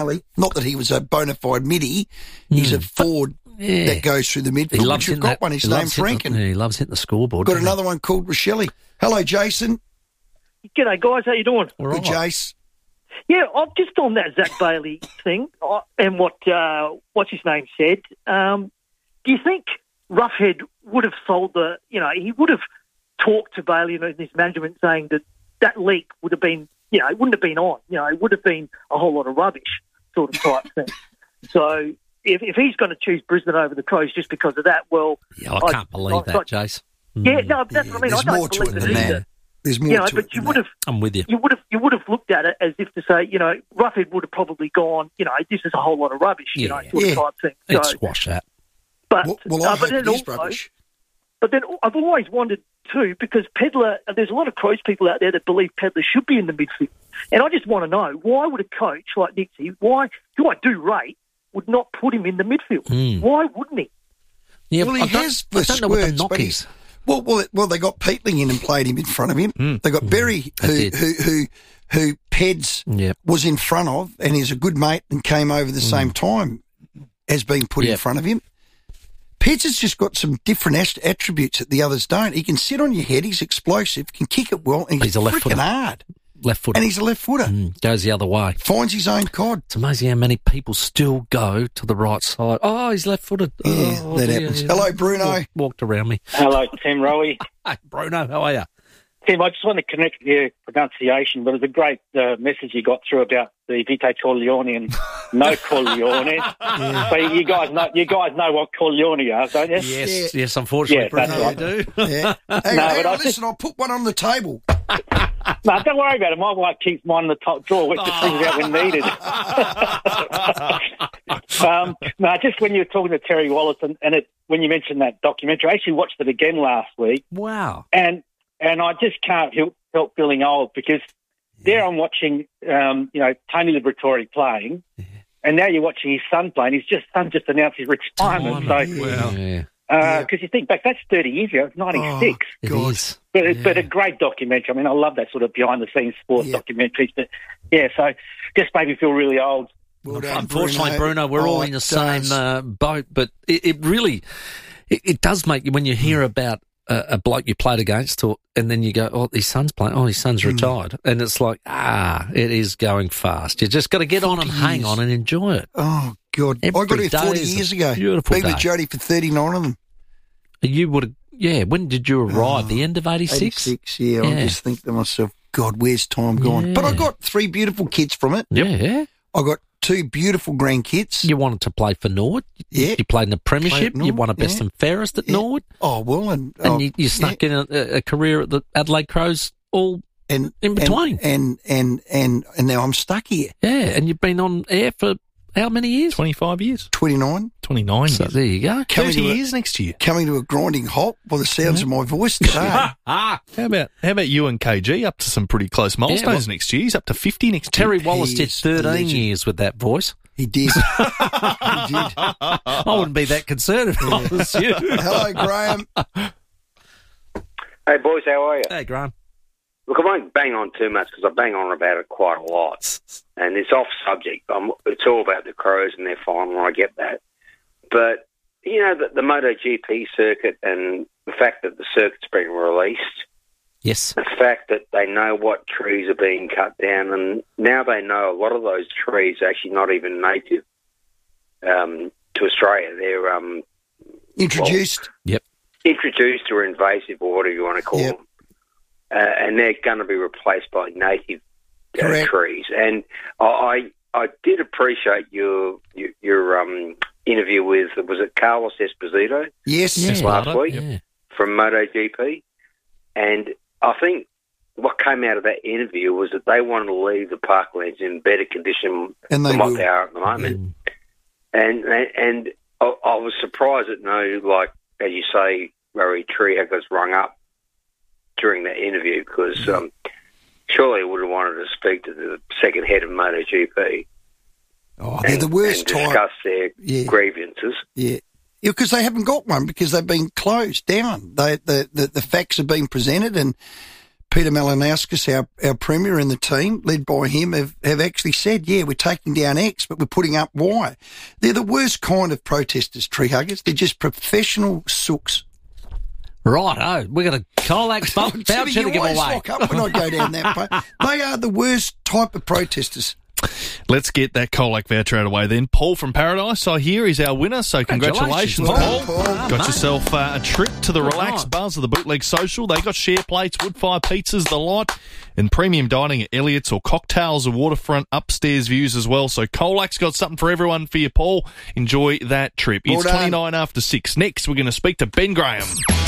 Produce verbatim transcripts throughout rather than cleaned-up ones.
Not that he was a bona fide midi. He's mm. a forward yeah. that goes through the midfield. He loves but you've got that, one. His name's Franken. Yeah, he loves hitting the scoreboard. Got another he? one called Rochelle. Hello, Jason. G'day, guys. How you doing? All right. Good, Jace. Yeah, I'm just on that Zach Bailey thing and what uh, what's his name said. Um, do you think Roughhead would have sold the, you know, he would have talked to Bailey and his management saying that that leak would have been, you know, it wouldn't have been on. You know, it would have been a whole lot of rubbish sort of type thing. So if, if he's going to choose Brisbane over the Crows just because of that, well... Yeah, I can't I, believe I, that, I, Jace. Yeah, no, that's yeah, what I mean. There's I don't more to it than that. There's more you know, to but it you than would that. have, I'm with you. You would have you would have looked at it as if to say, you know, Roughhead would have probably gone, you know, this is a whole lot of rubbish, you yeah. know, sort yeah. of type thing. So, so, squash that. But, well, well I uh, hope but then it is also, rubbish. But then I've always wondered too, because Pedler, there's a lot of Crows people out there that believe Pedler should be in the midfield. And I just want to know, why would a coach like Nixie, why, who I do rate, would not put him in the midfield? Mm. Why wouldn't he? Yeah, well, he I has don't, the I don't know what the squirts, knock but is. Well, well, well, they got Peatling in and played him in front of him. Mm. They got Berry, Mm, who, they who, who, who Peds yep. was in front of, and is a good mate and came over the mm. same time as being put yep. in front of him. Peds has just got some different attributes that the others don't. He can sit on your head. He's explosive, can kick it well, and he's, he's a left freaking footer. hard. Left footer. And he's a left footer. Mm, goes the other way. Finds his own cod. It's amazing how many people still go to the right side. Oh, he's left footed. Yeah, oh, that dear, happens. yeah. Hello, Bruno. Walked, walked around me. Hello, Tim Rowie. Hey, Bruno, how are you? Tim, I just want to connect with your pronunciation, but it was a great uh, message you got through about the Vite Corleone and no Corleone. yeah. So you guys know you guys know what Corleone are, don't you? Yes, yeah. yes, unfortunately, yeah, Bruno, that's right. we do. Yeah. Hang no, on, hang but on I listen, think... I'll put one on the table. No, don't worry about it. My wife keeps mine in the top drawer, which just brings it out when needed. um, no, just when you were talking to Terry Wallace and, and it, when you mentioned that documentary, I actually watched it again last week. Wow. And and I just can't help, help feeling old because yeah. there I'm watching, um, you know, Tony Liberatore playing, yeah. and now you're watching his son playing. His just son just announced his retirement. Oh, so, wow. Yeah. Because uh, yeah. you think back, that's thirty years ago. It's ninety-six. Oh, it is. But, yeah. but a great documentary. I mean, I love that sort of behind-the-scenes sports yeah. documentaries. But, yeah, so just made me feel really old. Well done, Unfortunately, Bruno, Bruno, we're oh, all in the same does. uh, boat. But it, it really, it, it does make you, when you hear about a, a bloke you played against, or, and then you go, oh, his son's playing, oh, his son's mm. retired. And it's like, ah, it is going fast. You just got to get on and years. hang on and enjoy it. Oh, God. Every I got here forty years ago. Beautiful Been day. with Jody for thirty-nine of them. You would have, yeah, when did you arrive? Oh, the end of eighty-six? eighty-six, yeah. yeah. I just think to myself, God, where's time gone? Yeah. But I got three beautiful kids from it. Yeah. I got two beautiful grandkids. You wanted to play for Norwood. Yeah. You played in the Premiership. Norwood, you won a best yeah. and fairest at yeah. Norwood. Oh, well. And, and oh, you, you snuck yeah. in a, a career at the Adelaide Crows all and, in between. And, and, and, and, and now I'm stuck here. Yeah, and you've been on air for how many years? twenty-five years. twenty-nine. twenty-nine So years. there you go. thirty a, years next year. Coming to a grinding halt by the sounds yeah. of my voice today. How about how about you and K G up to some pretty close milestones yeah, well, next year? He's up to fifty next Terry year. Wallace He did is thirteen years with that voice. He did. he did. I wouldn't be that concerned if I was you. Hello, Graham. Hey, boys, how are you? Hey, Graham. Look, I won't bang on too much because I bang on about it quite a lot. And it's off subject. I'm, it's all about the Crows and their final, I get that. But, you know, the, the MotoGP circuit and the fact that the circuit's been released, Yes. the fact that they know what trees are being cut down, and now they know a lot of those trees are actually not even native um, to Australia. They're um, Introduced. Well, yep. Introduced or invasive or whatever you want to call yep. them. Uh, and they're going to be replaced by native uh, trees. And I I did appreciate your your, your um, interview with, was it Carlos Esposito? Yes. Yeah. Last Right, week yeah. from MotoGP. And I think what came out of that interview was that they wanted to leave the parklands in better condition And they than what will. they are at the moment. Mm. And and, and I, I was surprised that no, like, as you say, Rory Treehag was rung up during that interview because um, surely I would have wanted to speak to the second head of MotoGP. Oh, and, they're the worst and type. discuss their Yeah. grievances. Yeah. Because they haven't got one because they've been closed down. They, the, the, the facts have been presented and Peter Malinauskas, our, our Premier and the team, led by him, have, have actually said, yeah, we're taking down X, but we're putting up Y. They're the worst kind of protesters, tree huggers. They're just professional sooks. Right, oh, we got a Colac voucher to give away. Lock up when I go down that way. They are the worst type of protesters. Let's get that Colac voucher out of the way then. Paul from Paradise, I hear, is our winner, so congratulations, Congratulations, Paul. Paul. Got Oh, yourself uh, a trip to the Good Relaxed night. Buzz of the Bootleg Social. They got share plates, wood fire pizzas, the lot, and premium dining at Elliott's, or cocktails and waterfront upstairs views as well. So Colac's got something for everyone for you, Paul. Enjoy that trip. Well It's done. twenty-nine after six. Next, we're going to speak to Ben Graham.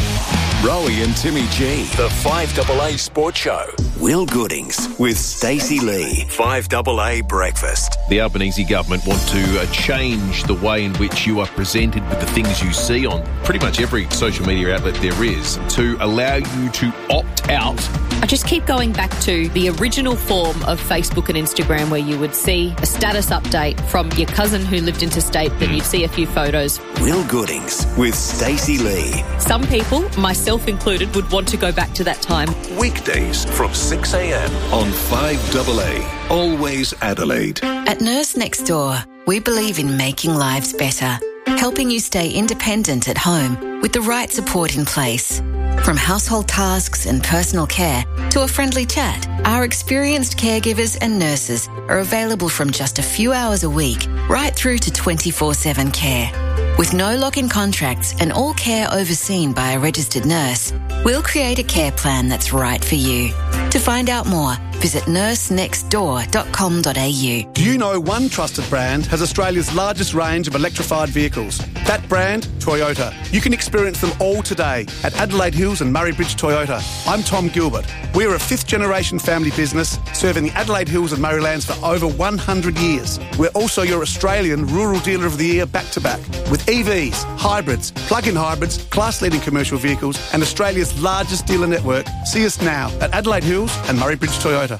Rowie and Timmy G, the five A A Sports Show. Will Goodings with Stacey Lee, five A A Breakfast. The Albanese government want to uh, change the way in which you are presented with the things you see on pretty much every social media outlet there is to allow you to opt out. I just keep going back to the original form of Facebook and Instagram where you would see a status update from your cousin who lived interstate, then you'd see a few photos. Will Goodings with Stacey Lee. Some people, myself included, would want to go back to that time. Weekdays from six a.m. on five A A. Always Adelaide. At Nurse Next Door, we believe in making lives better, helping you stay independent at home with the right support in place. From household tasks and personal care to a friendly chat, our experienced caregivers and nurses are available from just a few hours a week right through to twenty-four seven care. With no lock-in contracts and all care overseen by a registered nurse, we'll create a care plan that's right for you. To find out more, visit nurse next door dot com dot a u. Do you know one trusted brand has Australia's largest range of electrified vehicles? That brand, Toyota. You can experience them all today at Adelaide Hills and Murray Bridge Toyota. I'm Tom Gilbert. We're a fifth-generation family business serving the Adelaide Hills and Murraylands for over one hundred years. We're also your Australian Rural Dealer of the Year back-to-back with E Vs, hybrids, plug-in hybrids, class-leading commercial vehicles and Australia's largest dealer network. See us now at Adelaide Hills and Murray Bridge Toyota.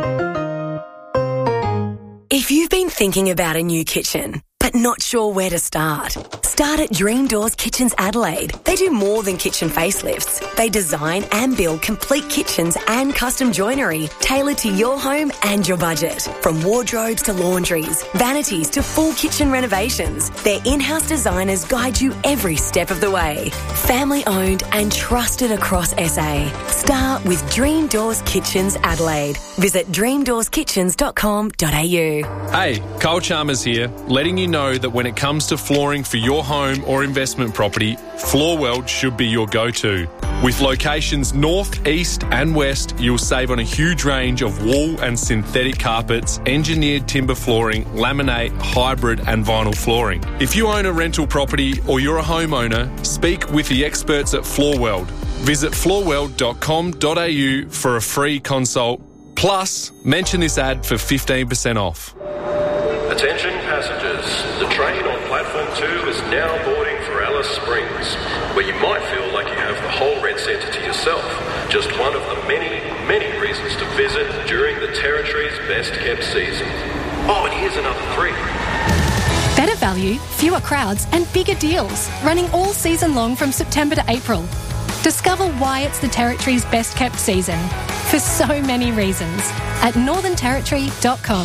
If you've been thinking about a new kitchen, but not sure where to start, start at Dream Doors Kitchens Adelaide. They do more than kitchen facelifts. They design and build complete kitchens and custom joinery tailored to your home and your budget. From wardrobes to laundries, vanities to full kitchen renovations, their in-house designers guide you every step of the way. Family owned and trusted across S A. Start with Dream Doors Kitchens Adelaide. Visit dream doors kitchens dot com dot a u. Hey, Cole Chalmers here, letting you know that when it comes to flooring for your home or investment property, Floorweld should be your go-to. With locations north, east and west, you'll save on a huge range of wool and synthetic carpets, engineered timber flooring, laminate, hybrid and vinyl flooring. If you own a rental property or you're a homeowner, speak with the experts at Floorweld. Visit floorweld dot com dot a u for a free consult. Plus, mention this ad for fifteen percent off. Attention passengers, the train on platform two is now boarding for Alice Springs, where you might feel like you have the whole Red Centre to yourself. Just one of the many, many reasons to visit during the Territory's best kept season. Oh, and here's another three. Better value, fewer crowds and bigger deals, running all season long from September to April. Discover why it's the Territory's best kept season, for so many reasons, at northern territory dot com.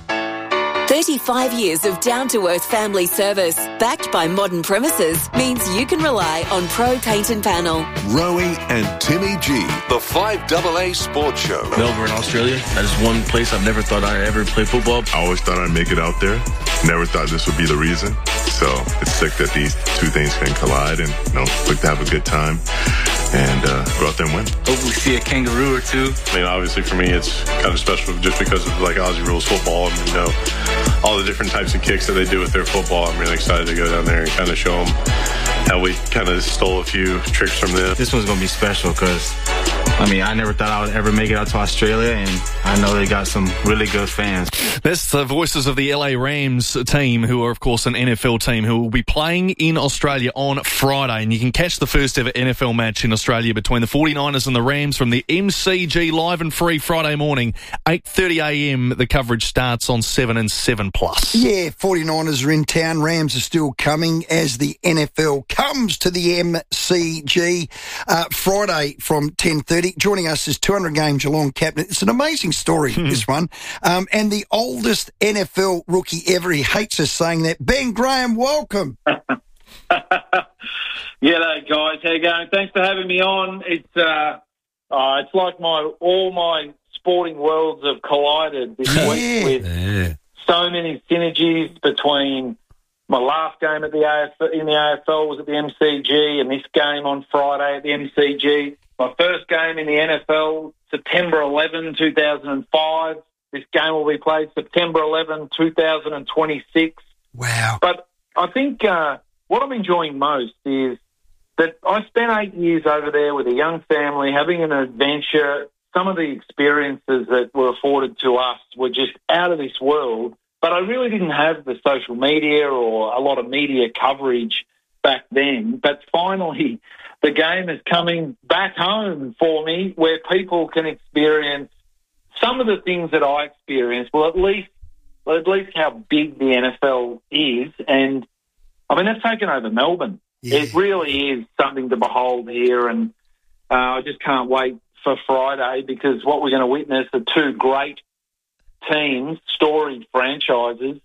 thirty-five years of down-to-earth family service, backed by modern premises, means you can rely on Pro Paint and Panel. Rowie and Timmy G, the five A A Sports Show. Melbourne, Australia. That is one place I've never thought I'd ever play football. I always thought I'd make it out there. Never thought this would be the reason. So it's sick that these two things can collide and, you know, look to have a good time and uh, go out there and win. Hopefully see a kangaroo or two. I mean, obviously for me, it's kind of special just because of like Aussie rules football and, you know, all the different types of kicks that they do with their football. I'm really excited to go down there and kind of show them how we kind of stole a few tricks from them. This one's going to be special because, I mean, I never thought I would ever make it out to Australia, and I know they got some really good fans. That's the voices of the L A Rams team, who are, of course, an N F L team who will be playing in Australia on Friday. And you can catch the first ever N F L match in Australia between the forty-niners and the Rams from the M C G live and free Friday morning, eight thirty a m. The coverage starts on seven and seven plus. Yeah, forty-niners are in town. Rams are still coming as the N F L comes to the M C G uh, Friday from ten thirty. Joining us is two hundred game Geelong captain. It's an amazing story, this one. Um, and the oldest N F L rookie ever. He hates us saying that. Ben Graham, welcome. G'day, guys. How you going? Thanks for having me on. It's uh, uh, it's like my all my sporting worlds have collided this yeah. week with Yeah. so many synergies between my last game at the A F L, in the A F L was at the M C G, and this game on Friday at the M C G. My first game in the N F L, September eleventh, two thousand five. This game will be played September eleventh, two thousand twenty-six. Wow. But I think uh, what I'm enjoying most is that I spent eight years over there with a young family, having an adventure. Some of the experiences that were afforded to us were just out of this world, but I really didn't have the social media or a lot of media coverage back then. But finally, the game is coming back home for me where people can experience some of the things that I experienced, well, at least, well, at least how big the N F L is. And, I mean, they've taken over Melbourne. Yeah. It really is something to behold here, and uh, I just can't wait for Friday because what we're going to witness are two great teams, storied franchises,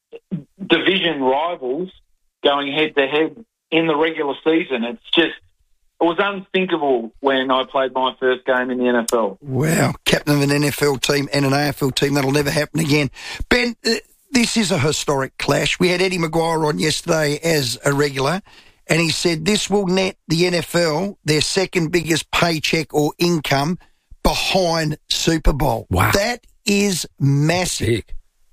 division rivals going head-to-head in the regular season. It's just, it was unthinkable when I played my first game in the N F L. Wow, captain of an N F L team and an A F L team, that'll never happen again. Ben, uh, this is a historic clash. We had Eddie Maguire on yesterday as a regular, and he said this will net the N F L their second biggest paycheck or income behind Super Bowl. Wow. That is massive. Big.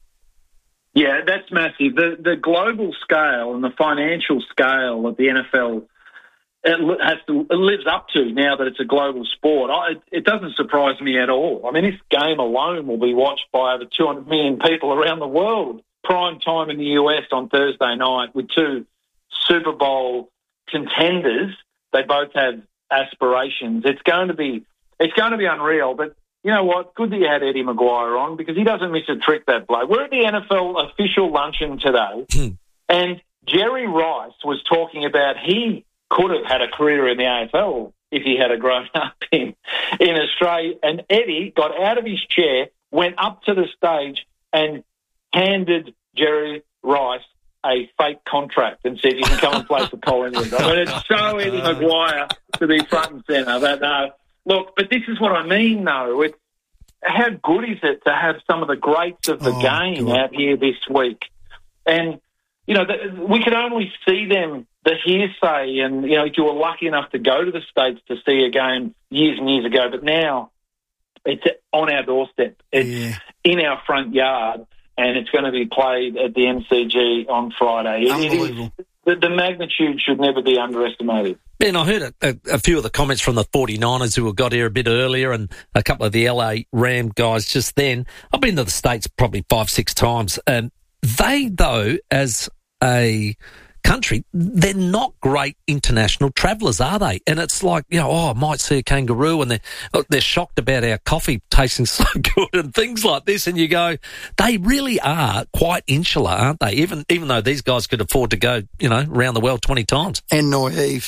Yeah, that's massive. The the global scale and the financial scale of the N F L it has to it lives up to now that it's a global sport. I, it doesn't surprise me at all. I mean, this game alone will be watched by over two hundred million people around the world. Prime time in the U S on Thursday night with two Super Bowl contenders. They both have aspirations. It's going to be it's going to be unreal. But you know what? Good that you had Eddie Maguire on because he doesn't miss a trick, that bloke. We're at the N F L official luncheon today, and Jerry Rice was talking about he could have had a career in the A F L if he had a grown up in in Australia. And Eddie got out of his chair, went up to the stage, and handed Jerry Rice a fake contract and said, you can come and play for Collingwood. I mean, it's so Eddie Maguire to be front and centre. But no, look, but this is what I mean, though. It's, how good is it to have some of the greats of the oh, game God. out here this week? And, you know, the, we can only see them, the hearsay, and, you know, you were lucky enough to go to the States to see a game years and years ago, but now it's on our doorstep. It's yeah. in our front yard. And it's going to be played at the M C G on Friday. Unbelievable. It is, the, the magnitude should never be underestimated. Ben, I heard a, a, a few of the comments from the forty-niners who got here a bit earlier and a couple of the L A Ram guys just then. I've been to the States probably five, six times. And they, though, as a country, they're not great international travellers, are they? And it's like, you know, oh, I might see a kangaroo, and they're, they're shocked about our coffee tasting so good and things like this. And you go, they really are quite insular, aren't they? Even even though these guys could afford to go, you know, around the world twenty times. And naive.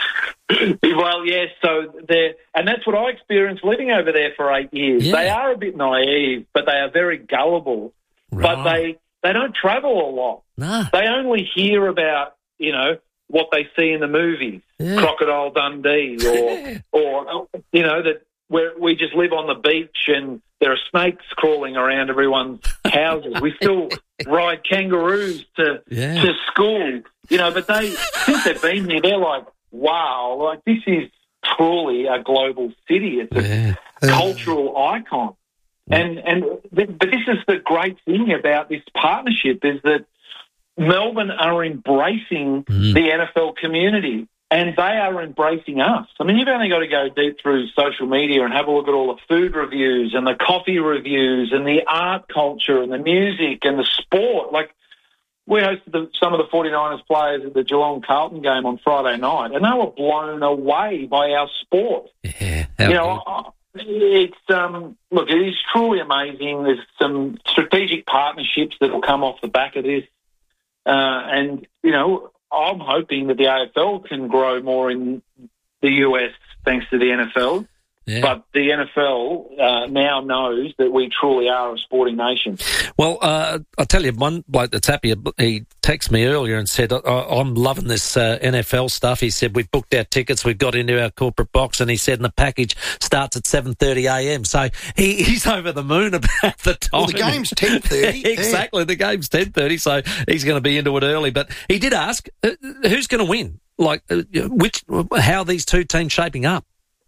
Well, yes, so they're, and that's what I experienced living over there for eight years. Yeah. They are a bit naive, but they are very gullible. Right. But they... They don't travel a lot. Nah. They only hear about, you know, what they see in the movies, yeah. Crocodile Dundee, or, or you know, that where we just live on the beach and there are snakes crawling around everyone's houses. We still ride kangaroos to yeah. to school, you know. But they, since they've been here, they're like, wow, like this is truly a global city. It's a yeah. cultural icon. And and but this is the great thing about this partnership is that Melbourne are embracing mm. the N F L community, and they are embracing us. I mean, you've only got to go deep through social media and have a look at all the food reviews and the coffee reviews and the art culture and the music and the sport. Like, we hosted the, some of the forty-niners players at the Geelong Carlton game on Friday night, and they were blown away by our sport. Yeah, you know. I, It's um look, it is truly amazing. There's some strategic partnerships that will come off the back of this, uh, and you know I'm hoping that the A F L can grow more in the U S thanks to the N F L. Yeah. But the N F L uh, now knows that we truly are a sporting nation. Well, uh, I'll tell you, one bloke that's happy, he texted me earlier and said, I'm loving this uh, N F L stuff. He said, we've booked our tickets, we've got into our corporate box, and he said, and the package starts at seven thirty a m. So he, he's over the moon about the time. Well, the game's ten thirty. Exactly, yeah. The game's ten thirty, so he's going to be into it early. But he did ask, uh, who's going to win? Like, uh, which, how are these two teams shaping up?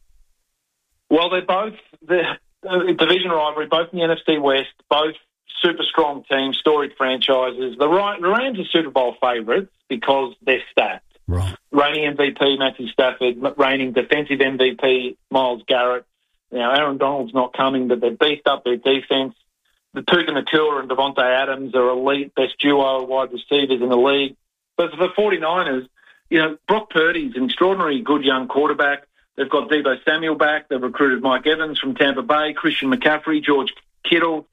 Well, they're both the uh, division rivalry, both in the N F C West, both super strong teams, storied franchises. The, the Rams are Super Bowl favourites because they're stacked. Right. Reigning M V P Matthew Stafford, reigning defensive M V P Myles Garrett. Now, Aaron Donald's not coming, but they've beefed up their defence. The Puka Nacua and Devontae Adams are elite, best duo of wide receivers in the league. But for the 49ers, you know, Brock Purdy's an extraordinary good young quarterback. They've got Deebo Samuel back. They've recruited Mike Evans from Tampa Bay, Christian McCaffrey, George Kittle,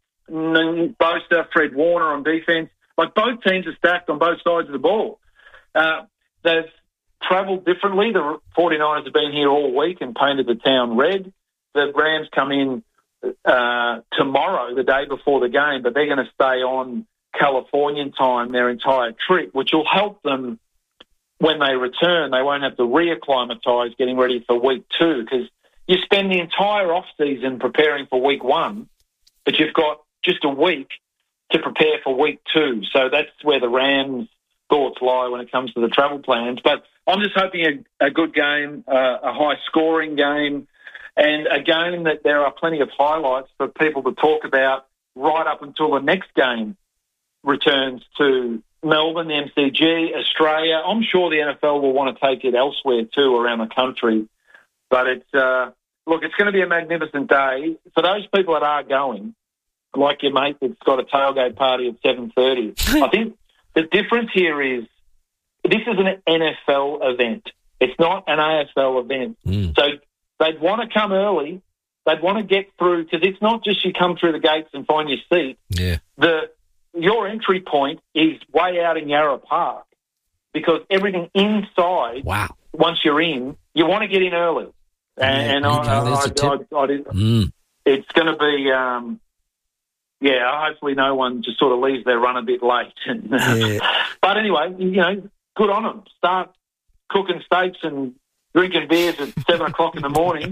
Bosa, Fred Warner on defense. Like, both teams are stacked on both sides of the ball. Uh, they've travelled differently. The 49ers have been here all week and painted the town red. The Rams come in uh, tomorrow, the day before the game, but they're going to stay on Californian time their entire trip, which will help them when they return. They won't have to reacclimatise getting ready for week two, because you spend the entire off-season preparing for week one, but you've got just a week to prepare for week two. So that's where the Rams' thoughts lie when it comes to the travel plans. But I'm just hoping a, a good game, uh, a high-scoring game, and a game that there are plenty of highlights for people to talk about right up until the next game returns to Melbourne, the M C G, Australia. I'm sure the N F L will want to take it elsewhere too around the country. But it's uh, look, it's going to be a magnificent day. For those people that are going, like your mate that's got a tailgate party at seven thirty, I think the difference here is this is an N F L event. It's not an A F L event. Mm. So they'd want to come early. They'd want to get through, because it's not just you come through the gates and find your seat. Yeah. The Your entry point is way out in Yarra Park, because everything inside, wow. once you're in, you want to get in early. And, Yeah, and I, okay, I, there's a I, tip. I, I did, Mm. it's going to be, um, yeah, hopefully no one just sort of leaves their run a bit late. And, Yeah. But anyway, you know, good on them. Start cooking steaks and drinking beers at seven o'clock in the morning.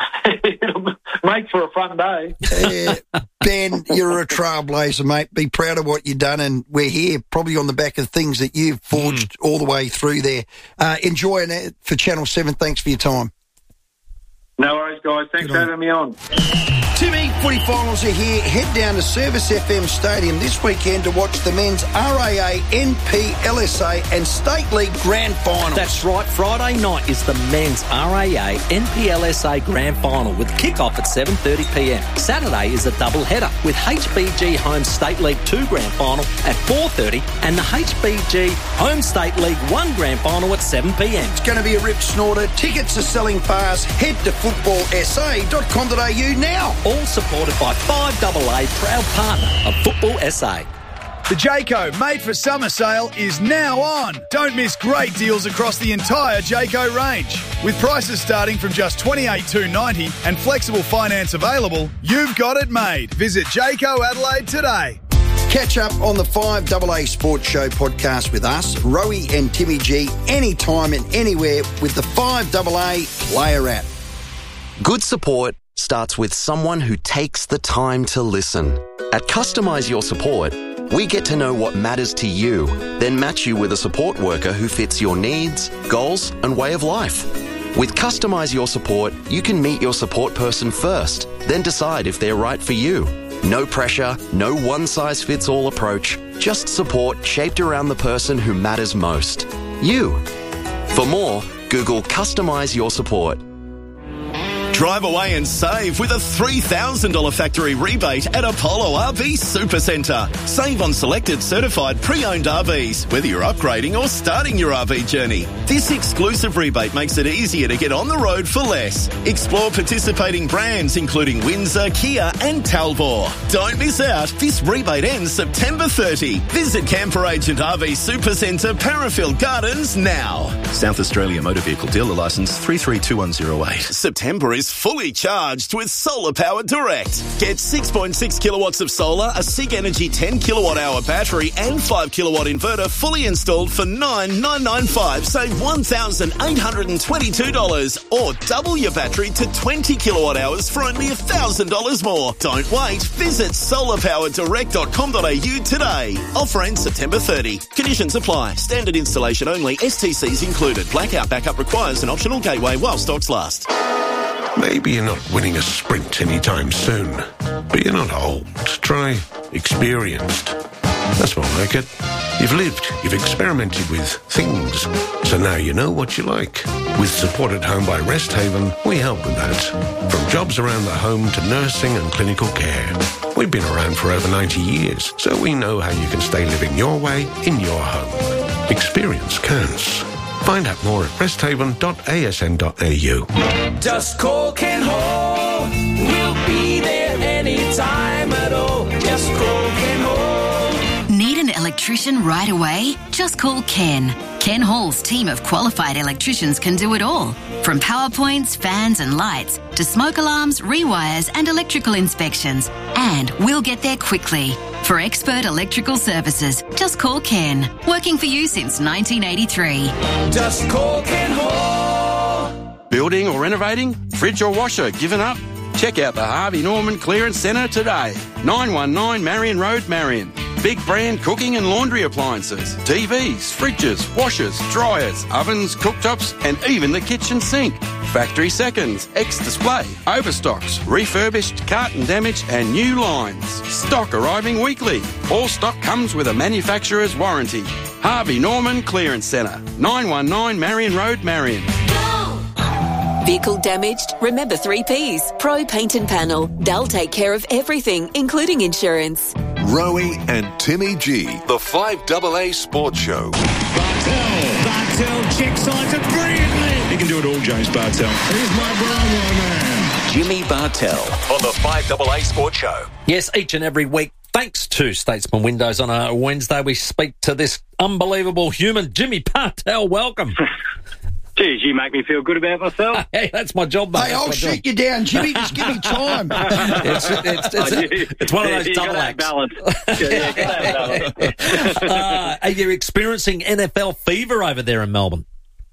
It'll make for a fun day. Yeah. Ben, you're a trailblazer, mate. Be proud of what you've done, and we're here probably on the back of things that you've forged mm. all the way through there. Uh, enjoy it for Channel seven. Thanks for your time. No worries, guys. Thanks Good for on. having me on. Timmy, footy finals are here. Head down to Service F M Stadium this weekend to watch the men's R A A, N P L S A and State League Grand Finals. That's right. Friday night is the men's R A A N P L S A Grand Final with kick-off at seven thirty p m. Saturday is a double header with H B G Home State League two Grand Final at four thirty and the H B G Home State League one Grand Final at seven p m. It's going to be a rip snorter. Tickets are selling fast. Head to football s a dot com dot a u now. All supported by five double A, proud partner of Football S A. The Jayco Made for Summer sale is now on. Don't miss great deals across the entire Jayco range. With prices starting from just twenty-eight thousand two hundred ninety dollars and flexible finance available, you've got it made. Visit Jayco Adelaide today. Catch up on the five double A Sports Show podcast with us, Rowie and Timmy G, anytime and anywhere with the five double A Player app. Good support starts with someone who takes the time to listen. At Customise Your Support, we get to know what matters to you, then match you with a support worker who fits your needs, goals, and way of life. With Customise Your Support, you can meet your support person first, then decide if they're right for you. No pressure, no one-size-fits-all approach, just support shaped around the person who matters most. You. For more, Google Customise Your Support. Drive away and save with a three thousand dollars factory rebate at Apollo R V Supercentre. Save on selected certified pre-owned R Vs, whether you're upgrading or starting your R V journey. This exclusive rebate makes it easier to get on the road for less. Explore participating brands including Windsor, Kia and Talbot. Don't miss out. This rebate ends September thirtieth. Visit Camper Agent R V Supercentre, Parafield Gardens now. South Australia Motor Vehicle Dealer Licence three three two one zero eight. September is is fully charged with Solar Power Direct. Get six point six kilowatts of solar, a SIG Energy ten kilowatt hour battery and five kilowatt inverter fully installed for nine thousand nine hundred ninety-five dollars. Save one thousand eight hundred twenty-two dollars or double your battery to twenty kilowatt hours for only one thousand dollars more. Don't wait. Visit solar power direct dot com dot a u today. Offer ends September thirtieth. Conditions apply. Standard installation only. S T Cs included. Blackout backup requires an optional gateway while stocks last. Maybe you're not winning a sprint anytime soon, but you're not old. Try experienced. That's more like it. You've lived, you've experimented with things, so now you know what you like. With Support at Home by Rest Haven, we help with that. From jobs around the home to nursing and clinical care. We've been around for over ninety years, so we know how you can stay living your way in your home. Experience counts. Find out more at rest haven dot a s n dot a u. Just call Ken Hall. We'll be there anytime at all. Just call Ken Hall. Need an electrician right away? Just call Ken. Ken Hall's team of qualified electricians can do it all. From power points, fans and lights to smoke alarms, rewires and electrical inspections. And we'll get there quickly. For expert electrical services, just call Ken. Working for you since nineteen eighty-three. Just call Ken Hall. Building or renovating? Fridge or washer given up? Check out the Harvey Norman Clearance Centre today. nine one nine Marion Road, Marion. Big brand cooking and laundry appliances, T Vs, fridges, washers, dryers, ovens, cooktops and even the kitchen sink. Factory seconds, ex-display, overstocks, refurbished, carton damage and new lines. Stock arriving weekly. All stock comes with a manufacturer's warranty. Harvey Norman Clearance Centre, nine one nine Marion Road, Marion. Vehicle damaged? Remember three Ps. Pro Paint and Panel. They'll take care of everything, including insurance. Rowie and Timmy G, the five A A Sports Show. Bartel. Bartel check sides it brilliantly. He can do it all, James Bartel. Here's my Bravo man. Jimmy Bartel on the five A A Sports Show. Yes, each and every week, thanks to Statesman Windows on a Wednesday, we speak to this unbelievable human, Jimmy Bartel. Welcome. Geez, you make me feel good about myself. Hey, that's my job, mate. Hey, I'll shoot job. you down, Jimmy. Just give me time. it's, it's, it's, it's, it's one of those yeah, double acts. Balance. yeah, yeah, balance. uh, are you experiencing N F L fever over there in Melbourne?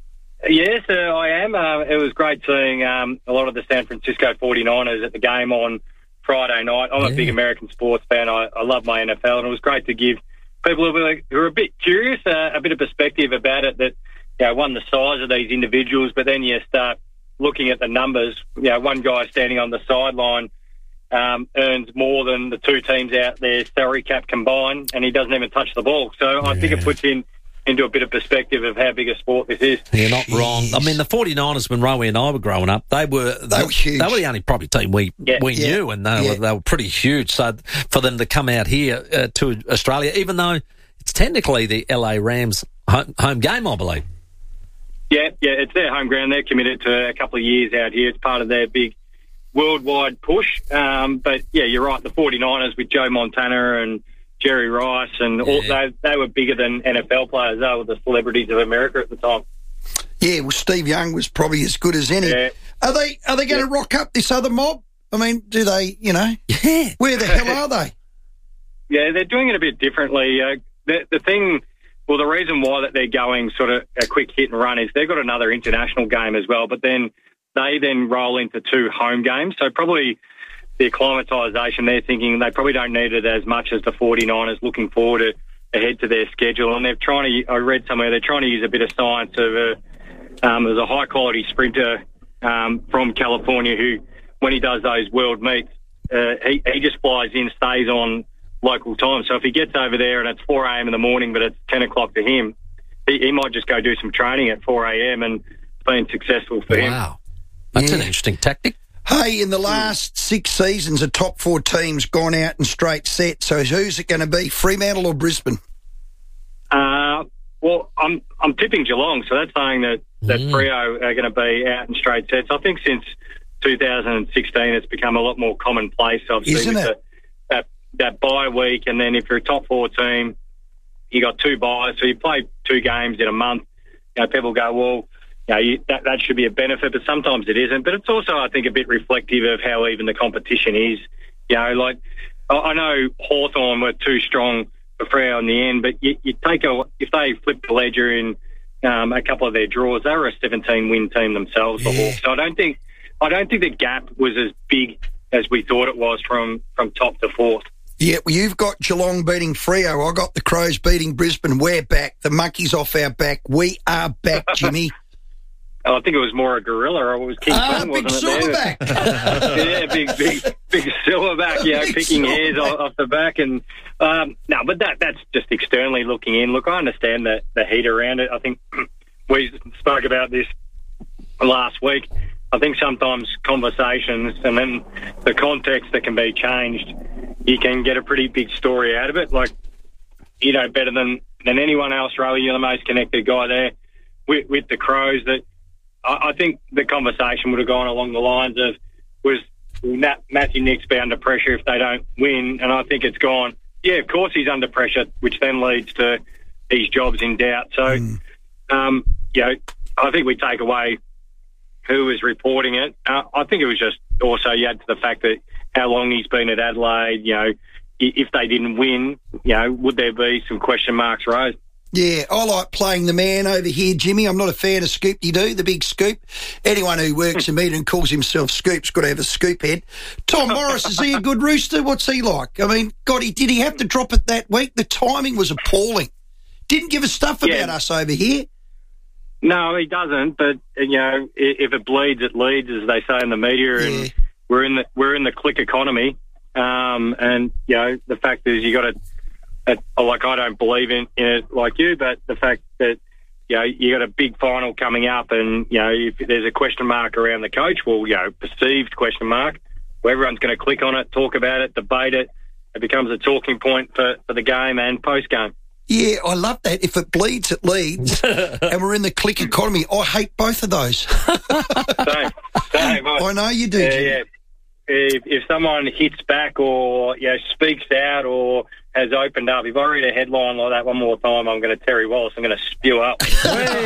Yes, uh, I am. Uh, it was great seeing um, a lot of the San Francisco forty-niners at the game on Friday night. I'm yeah. a big American sports fan. I, I love my N F L, and it was great to give people who are, who are a bit curious uh, a bit of perspective about it, that you know, one, the size of these individuals, but then you start looking at the numbers. You know, one guy standing on the sideline um, earns more than the two teams out there salary cap combined, and he doesn't even touch the ball. So I yeah. think it puts in into a bit of perspective of how big a sport this is. You're not wrong. I mean, the forty-niners, when Rowie and I were growing up, they were they, they were huge. They were the only probably team we yeah. we yeah. knew, and they, yeah. were, they were pretty huge. So for them to come out here uh, to Australia, even though it's technically the L A Rams home, home game, I believe. Yeah, yeah, it's their home ground. They're committed to a couple of years out here. It's part of their big worldwide push. Um, but, yeah, you're right, the forty-niners with Joe Montana and Jerry Rice, and all, they, they were bigger than N F L players. They were the celebrities of America at the time. Yeah, well, Steve Young was probably as good as any. Yeah. Are they Are they going to yeah. rock up this other mob? I mean, do they, you know? Yeah. Where the hell are they? Yeah, they're doing it a bit differently. Uh, the, the thing... Well, the reason why that they're going sort of a quick hit and run is they've got another international game as well, but then they then roll into two home games. So probably the acclimatisation, they're thinking they probably don't need it as much as the forty-niners looking forward to, ahead to their schedule. And they're trying to, I read somewhere, they're trying to use a bit of science of a, um, there's a high-quality sprinter um, from California who, when he does those world meets, uh, he, he just flies in, stays on local time. So if he gets over there and it's four a.m. in the morning, but it's ten o'clock to him, he, he might just go do some training at four a.m. and it's been successful for wow. him. Wow. That's yeah. an interesting tactic. Hey, in the last six seasons, the top four teams gone out in straight sets. So who's it going to be, Fremantle or Brisbane? Uh, well, I'm I'm tipping Geelong, so that's saying that, that mm. Freo are going to be out in straight sets. I think since two thousand sixteen it's become a lot more commonplace, obviously. Isn't with it? The, that, that bye week, and then if you're a top four team, you got two byes, so you play two games in a month. You know, people go, well, you know, you, that, that should be a benefit, but sometimes it isn't. But it's also, I think, a bit reflective of how even the competition is. You know, like, I, I know Hawthorn were too strong for Freo in the end, but you, you take a, if they flip the ledger in um, a couple of their draws, they were a seventeen-win team themselves, the Yeah. Hawks. So I don't think, I don't think the gap was as big as we thought it was from, from top to fourth. Yeah, well, you've got Geelong beating Freo. I got the Crows beating Brisbane. We're back. The monkey's off our back. We are back, Jimmy. Oh, I think it was more a gorilla, or it was King Ah, Kong, big wasn't it? silverback. yeah, big, big, big silverback. Yeah, Big picking silverback. hairs off, off the back, and um, no, but that that's just externally looking in. Look, I understand the the heat around it. I think we spoke about this last week. I think sometimes conversations and then the context that can be changed, you can get a pretty big story out of it. Like, you know better than than anyone else, Riley. You're the most connected guy there with, with the Crows. That I, I think the conversation would have gone along the lines of, was Nat, Matthew Nicks be under pressure if they don't win? And I think it's gone, yeah, of course he's under pressure, which then leads to his job's in doubt. So, mm. um, you know, I think we take away who was reporting it. Uh, I think it was just also you add to the fact that how long he's been at Adelaide, you know, if they didn't win, you know, would there be some question marks raised? Yeah, I like playing the man over here, Jimmy. I'm not a fan of Scoop-de-doo, the big scoop. Anyone who works in media and calls himself Scoop's got to have a scoop head. Tom Morris, is he a good rooster? What's he like? I mean, God, he, did he have to drop it that week? The timing was appalling. Didn't give a stuff about Yeah. us over here. No, he doesn't. But you know, i- if it bleeds, it leads, as they say in the media. And we're in the we're in the click economy. Um, and you know, the fact is, you got to. Like, I don't believe in, in it like you, but the fact that you know you got a big final coming up, and you know if there's a question mark around the coach, well, you know, perceived question mark, well, everyone's going to click on it, talk about it, debate it. It becomes a talking point for, for the game and post game. Yeah, I love that. If it bleeds, it leads. And we're in the click economy. I hate both of those. Same, same. I know you do, Yeah, Jimmy. yeah. If, if someone hits back or you know speaks out or has opened up, if I read a headline like that one more time, I'm going to Terry Wallace. I'm going to spew up. We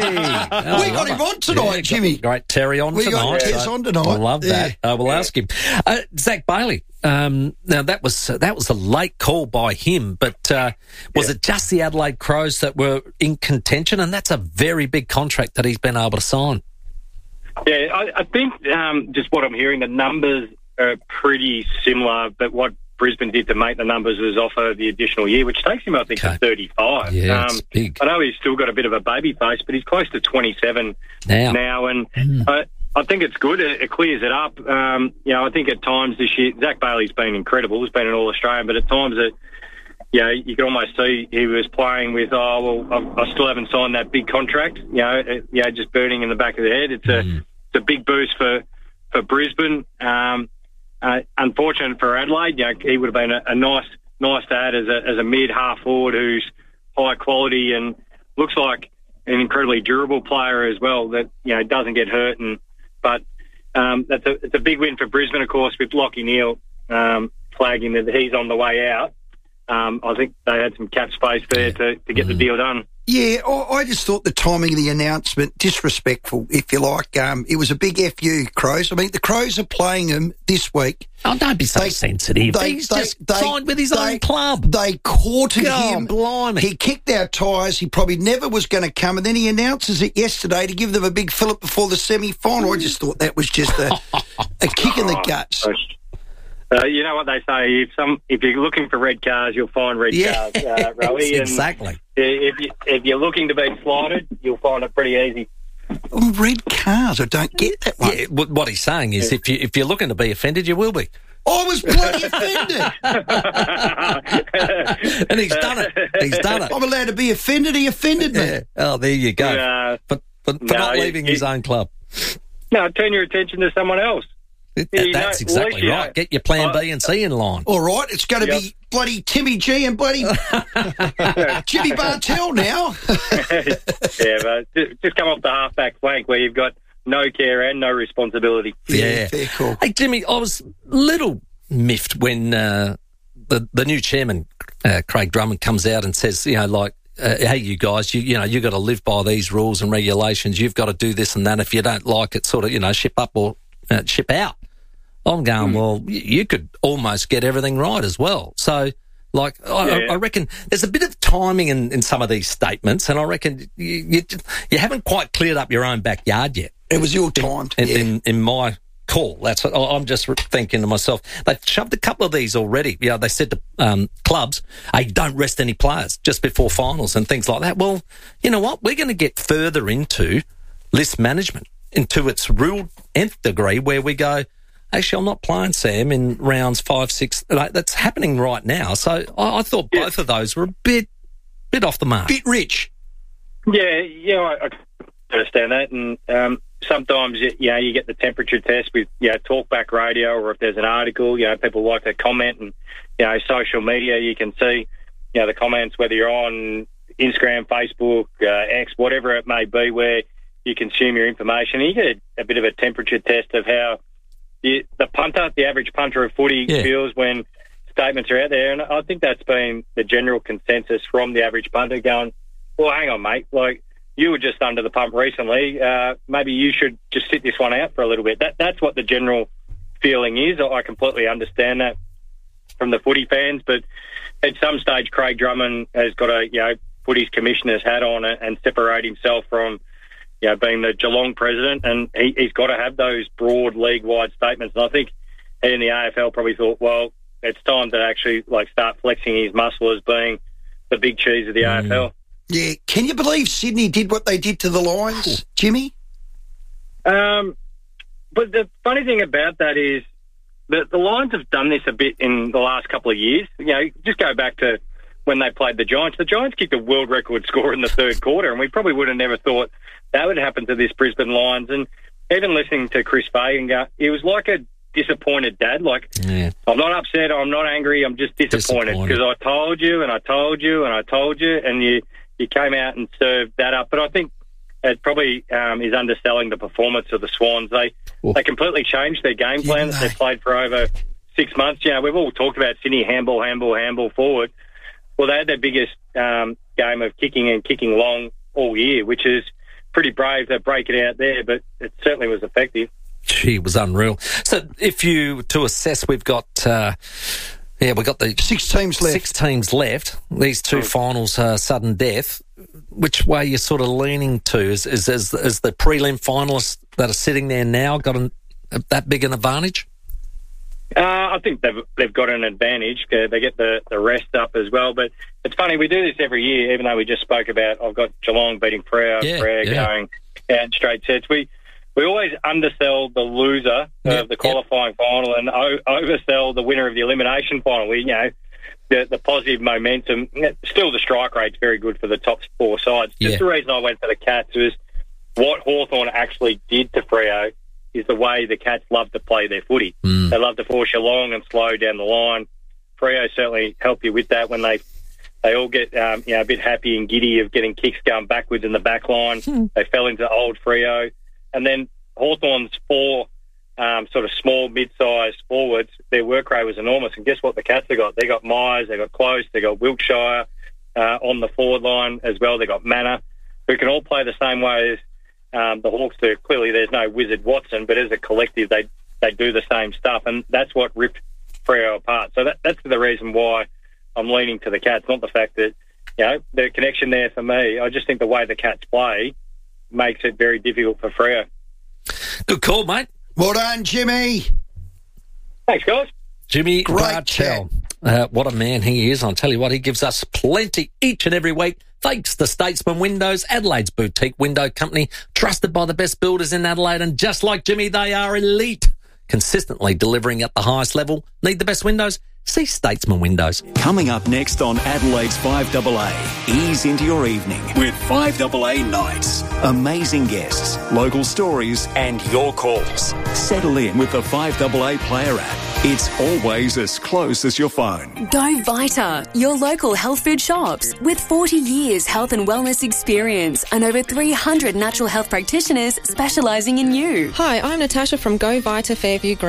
got him on tonight, Yeah, Jimmy. Great Terry on We got tonight. Tez so on tonight. I love that. Yeah. I will ask him. Uh, Zach Bailey. Um, now that was uh, that was a late call by him, but uh, was it just the Adelaide Crows that were in contention? And that's a very big contract that he's been able to sign. Yeah, I, I think um, just what I'm hearing, the numbers are pretty similar, but what Brisbane did to make the numbers was offer the additional year, which takes him, I think, to thirty-five. Yeah, it's um, big. I know he's still got a bit of a baby face, but he's close to twenty-seven Now. now and I, I think it's good. It, it clears it up. Um, you know, I think at times this year, Zach Bailey's been incredible. He's been an All-Australian, but at times it, you know, you could almost see he was playing with, oh, well, I, I still haven't signed that big contract, you know, it, you know, just burning in the back of the head. It's a, it's a big boost for, for Brisbane. Um, uh, unfortunate for Adelaide, you know, he would have been a, a nice, nice to add as a, as a mid half forward who's high quality and looks like an incredibly durable player as well that, you know, doesn't get hurt. And, but, um, that's a, it's a big win for Brisbane, of course, with Lachie Neale, um, flagging that he's on the way out. Um, I think they had some cap space there to, to get the deal done. Yeah, I, I just thought the timing of the announcement disrespectful, if you like. Um, it was a big F U, Crows. I mean, the Crows are playing them this week. Oh, don't be so They- sensitive. they- He's they- just they- signed with his they- own club. They courted God, him. blimey. He kicked our tyres. He probably never was going to come, and then he announces it yesterday to give them a big fillip before the semi-final. I just thought that was just a, a kick in the guts. Uh, you know what they say: if some, if you're looking for red cars, you'll find red Yeah, cars. Uh, Rowie. And exactly. If you if you're looking to be slighted, you'll find it pretty easy. Oh, red cars, I don't get that one. Yeah, what what he's saying is, if you if you're looking to be offended, you will be. I was bloody offended. And he's done it. He's done it. I'm allowed to be offended. He offended me. Yeah. Oh, there you go. Uh, But for, for no, not you- leaving you- his own club. No, turn your attention to someone else. That- You know, that's at exactly least you right. know- Get your plan I- B and C in line. All right, it's going to Yep. be bloody Timmy G and bloody Jimmy Bartell now. Yeah, but ju- just come off the halfback flank where you've got no care and no responsibility. Yeah. fair call. Hey, Jimmy, I was a little miffed when uh, the the new chairman, uh, Craig Drummond, comes out and says, you know, like, uh, hey, you guys, you, you know, you've got to live by these rules and regulations. You've got to do this and that. If you don't like it, sort of, you know, ship up or uh, ship out. I'm going, mm. well, you could almost get everything right as well. So, like, I, yeah. I reckon there's a bit of timing in, in some of these statements, and I reckon you, you, you haven't quite cleared up your own backyard yet. It was your time. In, yeah. in, in, in my call. That's what I'm just thinking to myself. They've shoved a couple of these already. You know, they said to um, clubs, hey, don't rest any players just before finals and things like that. Well, you know what? We're going to get further into list management, into its real nth degree, where we go, actually, I'm not playing Sam in rounds five, six. That's happening right now. So I, I thought yeah. both of those were a bit, bit off the mark. Bit rich. Yeah, yeah, I, I understand that. And um, sometimes, you know, you get the temperature test with, you know, talkback radio, or if there's an article, you know, people like to comment, and, you know, social media, you can see, you know, the comments, whether you're on Instagram, Facebook, uh, X, whatever it may be, where you consume your information. You get a, a bit of a temperature test of how The, the punter, the average punter of footy yeah. feels when statements are out there. And I think that's been the general consensus from the average punter, going, well, hang on, mate, like, you were just under the pump recently. Uh, maybe you should just sit this one out for a little bit. That That's what the general feeling is. I completely understand that from the footy fans, but at some stage, Craig Drummond has got to, you know, put his commissioner's hat on and separate himself from, you know, being the Geelong president, and he, he's got to have those broad league-wide statements. And I think he and the A F L probably thought, well, it's time to actually like start flexing his muscle as being the big cheese of the mm. A F L. Yeah, can you believe Sydney did what they did to the Lions, Jimmy? Um, but the funny thing about that is that the Lions have done this a bit in the last couple of years. You know, just go back to when they played the Giants. The Giants kicked a world record score in the third quarter, and we probably would have never thought that would happen to this Brisbane Lions. And even listening to Chris Fagan go, he was like a disappointed dad. Like, yeah. I'm not upset, I'm not angry, I'm just disappointed because I told you and I told you and I told you, and you, you came out and served that up. But I think it probably um, is underselling the performance of the Swans. They Ooh. they completely changed their game plan that they played for over six months. You know, we've all talked about Sydney handball, handball, handball forward. Well, they had their biggest um, game of kicking and kicking long all year, which is pretty brave to break it out there, but it certainly was effective. Gee, it was unreal. So if you, to assess, we've got, uh, yeah, we've got the... Six teams left. Six teams left. These two mm. finals, uh, sudden death. Which way are you sort of leaning to? Is, is, is, is the prelim finalists that are sitting there now got an, that big an advantage? Uh, I think they've they've got an advantage. They get the, the rest up as well. But it's funny, we do this every year, even though we just spoke about, I've got Geelong beating Freo, yeah, Freo yeah. going out in straight sets. We we always undersell the loser yep, of the qualifying yep. final and o- oversell the winner of the elimination final. We, you know, the, the positive momentum. Still, the strike rate's very good for the top four sides. Just yeah. the reason I went for the Cats was what Hawthorn actually did to Freo is the way the Cats love to play their footy. Mm. They love to force you long and slow down the line. Freo certainly help you with that when they they all get um, you know, a bit happy and giddy of getting kicks going backwards in the back line. Mm. They fell into old Freo. And then Hawthorn's four um, sort of small, mid-sized forwards, their work rate was enormous. And guess what the Cats have got? They got Myers, they got Close, they got Wiltshire uh, on the forward line as well. They got Manor, who can all play the same way as Um, the Hawks do. Clearly there's no Wizard Watson, but as a collective they they do the same stuff, and that's what ripped Freo apart. So that, that's the reason why I'm leaning to the Cats, not the fact that, you know, the connection there for me. I just think the way the Cats play makes it very difficult for Freo. Good call, mate. Well done, Jimmy. Thanks, guys. Jimmy Great Bartell. Uh, what a man he is. I'll tell you what, he gives us plenty each and every week. Thanks to Statesman Windows, Adelaide's boutique window company, trusted by the best builders in Adelaide. And just like Jimmy, they are elite, consistently delivering at the highest level. Need the best windows? See Statesman Windows. Coming up next on Adelaide's five double A, ease into your evening with five double A Nights. Amazing guests, local stories and your calls. Settle in with the five double A Player app. It's always as close as your phone. Go Vita, your local health food shops. With forty years health and wellness experience and over three hundred natural health practitioners specialising in you. Hi, I'm Natasha from Go Vita Fairview Green.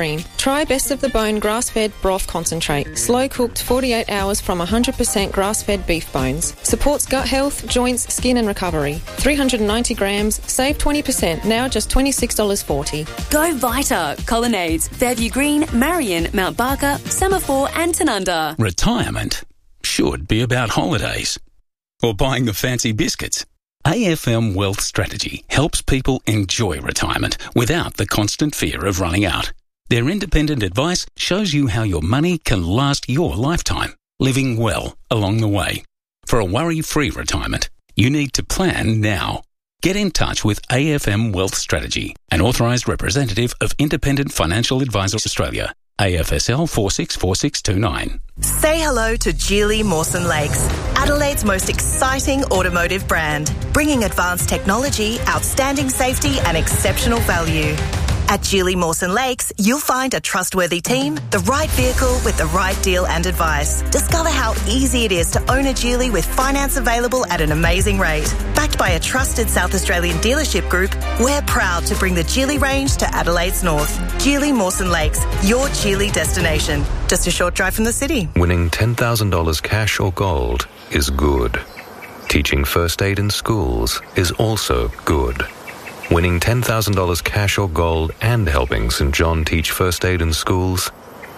Try Best of the Bone grass-fed broth concentrate, slow-cooked forty-eight hours from one hundred percent grass-fed beef bones. Supports gut health, joints, skin and recovery. three hundred ninety grams, save twenty percent, now just twenty-six dollars forty. Go Vita, Colonnades, Fairview Green, Marion, Mount Barker, Semaphore and Tanunda. Retirement should be about holidays or buying the fancy biscuits. A F M Wealth Strategy helps people enjoy retirement without the constant fear of running out. Their independent advice shows you how your money can last your lifetime, living well along the way. For a worry-free retirement, you need to plan now. Get in touch with A F M Wealth Strategy, an authorised representative of Independent Financial Advisors Australia. A F S L four six four six two nine. Say hello to Geely Mawson Lakes, Adelaide's most exciting automotive brand, bringing advanced technology, outstanding safety and exceptional value. At Geely Mawson Lakes, you'll find a trustworthy team, the right vehicle with the right deal and advice. Discover how easy it is to own a Geely with finance available at an amazing rate. Backed by a trusted South Australian dealership group, we're proud to bring the Geely range to Adelaide's north. Geely Mawson Lakes, your Geely destination. Just a short drive from the city. Winning ten thousand dollars cash or gold is good. Teaching first aid in schools is also good. Winning ten thousand dollars cash or gold and helping St John teach first aid in schools?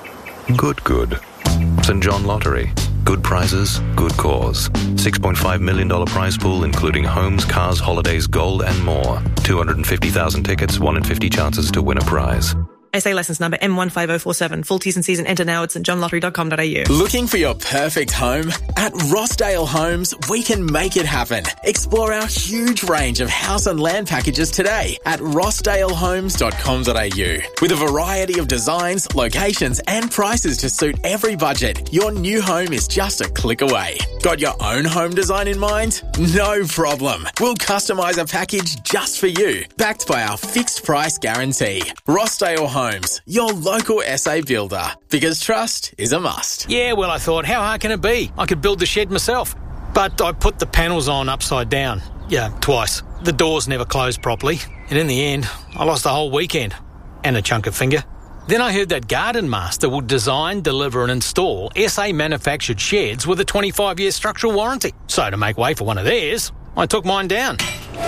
Good, good. St John Lottery. Good prizes, good cause. six point five million dollars prize pool including homes, cars, holidays, gold and more. two hundred fifty thousand tickets, one in fifty chances to win a prize. S A licence number M one five oh four seven. Full T's and C's and enter now at st john lottery dot com dot a u. Looking for your perfect home? At Rossdale Homes, we can make it happen. Explore our huge range of house and land packages today at rossdale homes dot com dot a u. With a variety of designs, locations and prices to suit every budget, your new home is just a click away. Got your own home design in mind? No problem. We'll customise a package just for you, backed by our fixed price guarantee. Rossdale Homes, your local S A builder. Because trust is a must. Yeah, well, I thought, how hard can it be? I could build the shed myself. But I put the panels on upside down. Yeah, twice. The doors never closed properly. And in the end, I lost the whole weekend. And a chunk of finger. Then I heard that Garden Master would design, deliver and install S A manufactured sheds with a twenty-five year structural warranty. So to make way for one of theirs, I took mine down.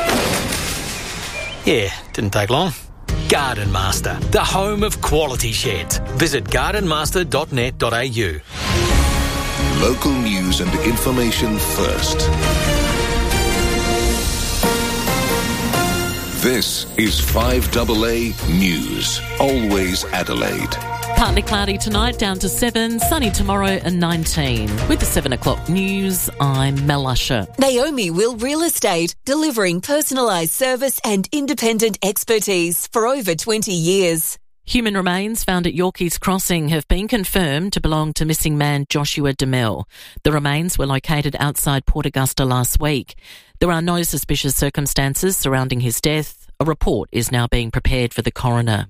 Yeah, didn't take long. Garden Master, the home of quality sheds. Visit garden master dot net dot a u. Local news and information first. This is five A A News. Always Adelaide. Partly cloudy tonight, down to seven, sunny tomorrow and nineteen. With the seven o'clock news, I'm Mel Usher. Naomi Will Real Estate, delivering personalised service and independent expertise for over twenty years. Human remains found at Yorkeys Crossing have been confirmed to belong to missing man Joshua DeMille. The remains were located outside Port Augusta last week. There are no suspicious circumstances surrounding his death. A report is now being prepared for the coroner.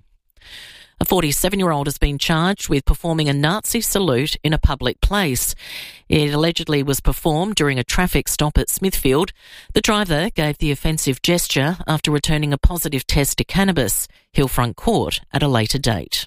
A forty-seven-year-old has been charged with performing a Nazi salute in a public place. It allegedly was performed during a traffic stop at Smithfield. The driver gave the offensive gesture after returning a positive test to cannabis. Hillfront Court at a later date.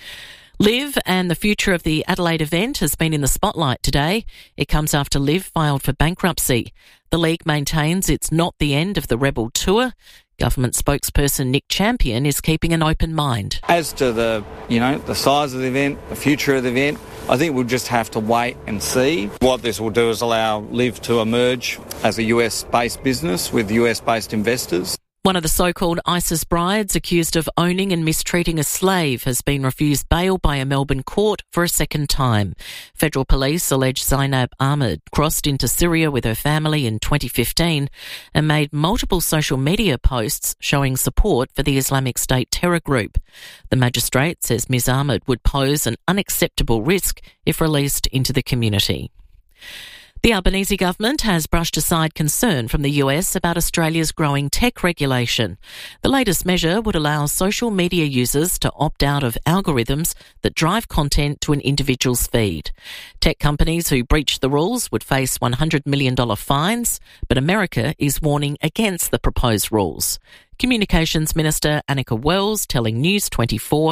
Liv and the future of the Adelaide event has been in the spotlight today. It comes after Liv filed for bankruptcy. The league maintains it's not the end of the Rebel Tour. Government spokesperson Nick Champion is keeping an open mind. As to the, you know, the size of the event, the future of the event, I think we'll just have to wait and see. What this will do is allow Liv to emerge as a U S-based business with U S-based investors. One of the so-called ISIS brides accused of owning and mistreating a slave has been refused bail by a Melbourne court for a second time. Federal police allege Zainab Ahmed crossed into Syria with her family in twenty fifteen and made multiple social media posts showing support for the Islamic State terror group. The magistrate says Miz Ahmed would pose an unacceptable risk if released into the community. The Albanese government has brushed aside concern from the U S about Australia's growing tech regulation. The latest measure would allow social media users to opt out of algorithms that drive content to an individual's feed. Tech companies who breach the rules would face one hundred million dollars fines, but America is warning against the proposed rules. Communications Minister Annika Wells telling News twenty-four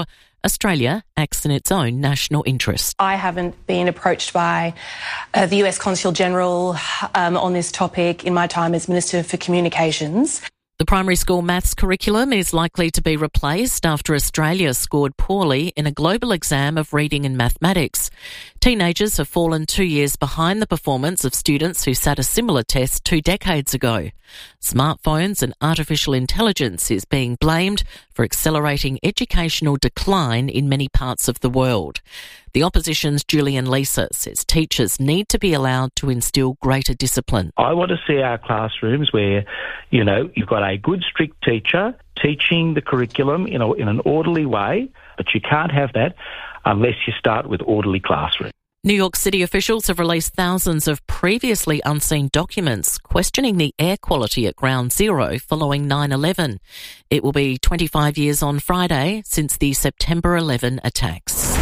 Australia acts in its own national interest. I haven't been approached by uh, the U S Consul General um, on this topic in my time as Minister for Communications. The primary school maths curriculum is likely to be replaced after Australia scored poorly in a global exam of reading and mathematics. Teenagers have fallen two years behind the performance of students who sat a similar test two decades ago. Smartphones and artificial intelligence is being blamed for accelerating educational decline in many parts of the world. The opposition's Julian Leeser says teachers need to be allowed to instil greater discipline. I want to see our classrooms where, you know, you've got a good, strict teacher teaching the curriculum in, a, in an orderly way, but you can't have that unless you start with orderly classrooms. New York City officials have released thousands of previously unseen documents questioning the air quality at Ground Zero following nine eleven. It will be twenty-five years on Friday since the September eleventh attacks.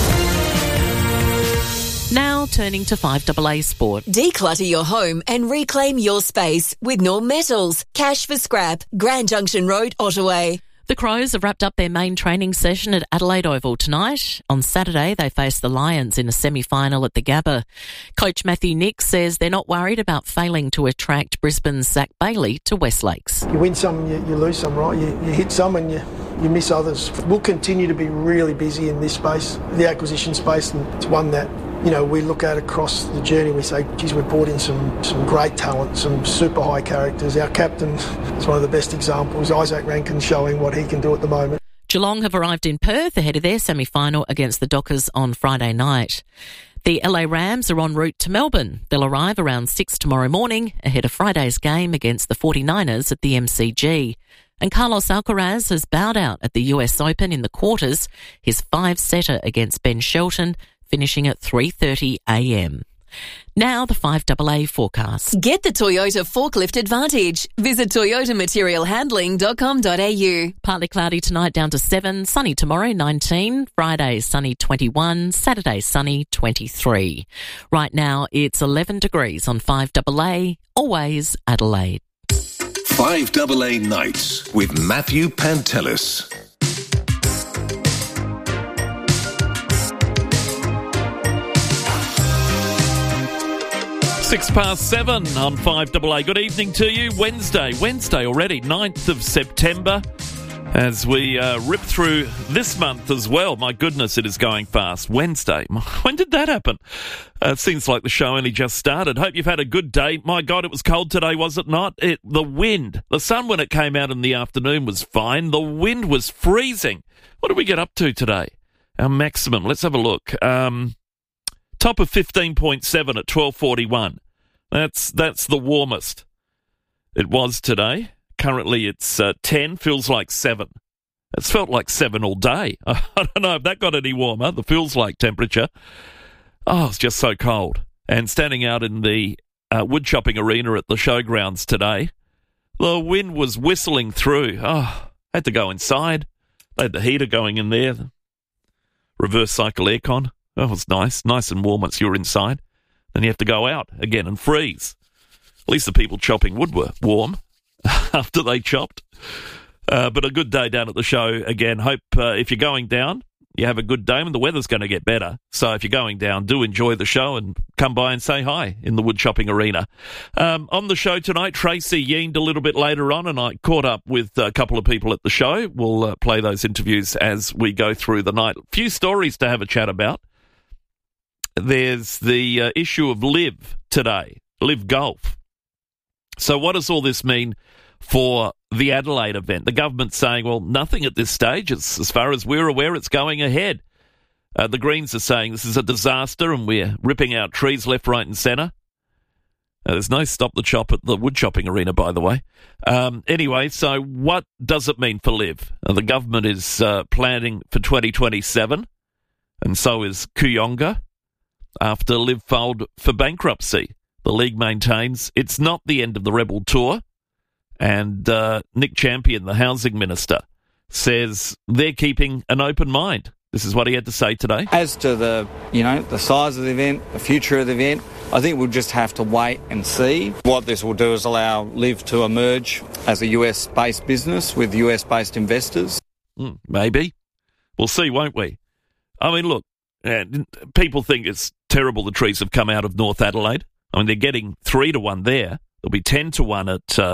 Now turning to five A A Sport. Declutter your home and reclaim your space with Norm Metals. Cash for scrap. Grand Junction Road, Ottaway. The Crows have wrapped up their main training session at Adelaide Oval tonight. On Saturday, they face the Lions in a semi-final at the Gabba. Coach Matthew Nicks says they're not worried about failing to attract Brisbane's Zach Bailey to West Lakes. You win some, you, you lose some, right? You, you hit some and you, you miss others. We'll continue to be really busy in this space, the acquisition space, and it's one that, you know, we look at across the journey. We say, geez, we've brought in some, some great talent, some super high characters. Our captain is one of the best examples. Isaac Rankin showing what he can do at the moment. Geelong have arrived in Perth ahead of their semi-final against the Dockers on Friday night. The L A Rams are en route to Melbourne. They'll arrive around six tomorrow morning ahead of Friday's game against the forty-niners at the M C G. And Carlos Alcaraz has bowed out at the U S Open in the quarters, his five-setter against Ben Shelton, finishing at three thirty a m. Now the five A A forecast. Get the Toyota Forklift Advantage. Visit toyota material handling dot com dot a u. Partly cloudy tonight down to seven, sunny tomorrow nineteen, Friday sunny twenty-one, Saturday sunny twenty-three. Right now it's eleven degrees on five A A, always Adelaide. five A A Nights with Matthew Pantelis. Six past seven on five A A. Good evening to you. Wednesday, Wednesday already, ninth of September. As we uh, rip through this month as well. My goodness, it is going fast. Wednesday. When did that happen? Uh, it seems like the show only just started. Hope you've had a good day. My God, it was cold today, was it not? It, the wind. The sun, when it came out in the afternoon, was fine. The wind was freezing. What did we get up to today? Our maximum. Let's have a look. Um... Top of fifteen point seven at twelve forty-one. That's that's the warmest it was today. Currently it's uh, ten, feels like seven. It's felt like seven all day. I don't know if that got any warmer, the feels like temperature. Oh, it's just so cold. And standing out in the uh, wood chopping arena at the showgrounds today, the wind was whistling through. Oh, had to go inside. They had the heater going in there, the reverse cycle aircon. Oh, it was nice, nice and warm once you were inside. Then you have to go out again and freeze. At least the people chopping wood were warm after they chopped. Uh, but a good day down at the show again. Hope uh, if you're going down, you have a good day, and the weather's going to get better. So if you're going down, do enjoy the show and come by and say hi in the wood chopping arena. Um, on the show tonight, Tracy yeaned a little bit later on, and I caught up with a couple of people at the show. We'll uh, play those interviews as we go through the night. A few stories to have a chat about. There's the uh, issue of Live today, Live Golf. So what does all this mean for the Adelaide event? The government's saying, well, nothing at this stage. It's, as far as we're aware, it's going ahead. Uh, the Greens are saying this is a disaster and we're ripping out trees left, right and centre. Uh, there's no stop the chop at the wood chopping arena, by the way. Um, anyway, so what does it mean for Live? Uh, the government is uh, planning for twenty twenty-seven, and so is Kooyonga. After Live filed for bankruptcy, the league maintains it's not the end of the Rebel Tour. And uh, Nick Champion, the housing minister, says they're keeping an open mind. This is what he had to say today. As to the, you know, the size of the event, the future of the event, I think we'll just have to wait and see. What this will do is allow Live to emerge as a U S-based business with U S-based investors. Mm, maybe. We'll see, won't we? I mean, look, uh, people think it's terrible the trees have come out of North Adelaide. I mean, they're getting three to one there. There'll be ten to one at uh,